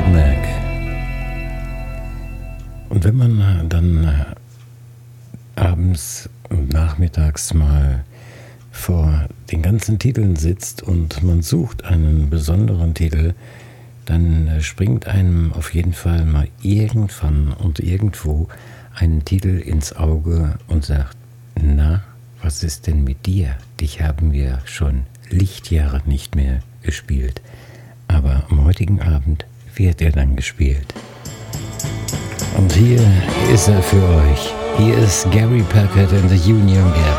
Fleetwood Mac. Und wenn man dann abends und nachmittags mal vor den ganzen Titeln sitzt und man sucht einen besonderen Titel, dann springt einem auf jeden Fall mal irgendwann und irgendwo ein Titel ins Auge und sagt, na, was ist denn mit dir? Dich haben wir schon Lichtjahre nicht mehr gespielt. Aber am heutigen Abend wird er dann gespielt. Und hier ist er für euch. Hier ist Gary Packard and the Union Gap.